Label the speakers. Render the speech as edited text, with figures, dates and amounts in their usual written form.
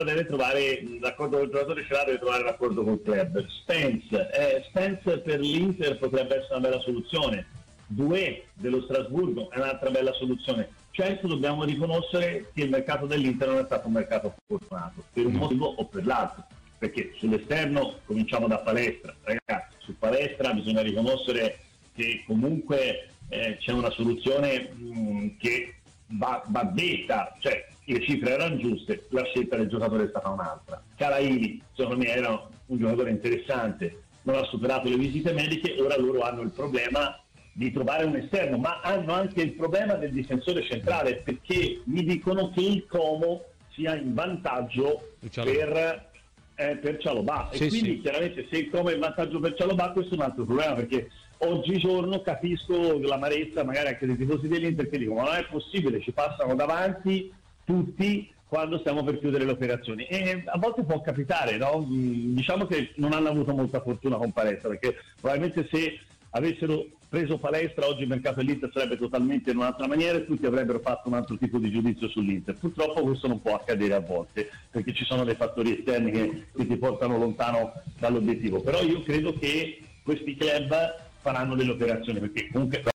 Speaker 1: deve trovare l'accordo col giocatore, ce l'ha, deve trovare l'accordo col club. Spence per l'Inter potrebbe essere una bella soluzione, Doué dello Strasburgo è un'altra bella soluzione. Certo, dobbiamo riconoscere che il mercato dell'Inter non è stato un mercato fortunato per un motivo o per l'altro, perché sull'esterno cominciamo da Palestra, ragazzi, su Palestra bisogna riconoscere che comunque c'è una soluzione che va detta, cioè le cifre erano giuste, la scelta del giocatore è stata un'altra. Calaili secondo me era un giocatore interessante, non ha superato le visite mediche, ora loro hanno il problema di trovare un esterno, ma hanno anche il problema del difensore centrale, perché mi dicono che il Como sia in vantaggio per Cialobà, e quindi chiaramente se il Como è in vantaggio per Cialobà, questo è un altro problema, perché oggigiorno capisco l'amarezza magari anche dei tifosi dell'Inter che dicono ma non è possibile, ci passano davanti tutti quando stiamo per chiudere le operazioni, e a volte può capitare, no? Diciamo che non hanno avuto molta fortuna con Palestra, perché probabilmente se avessero preso Palestra oggi il mercato dell'Inter sarebbe totalmente in un'altra maniera e tutti avrebbero fatto un altro tipo di giudizio sull'Inter. Purtroppo questo non può accadere a volte, perché ci sono dei fattori esterni che ti portano lontano dall'obiettivo, però io credo che questi club faranno delle operazioni, perché comunque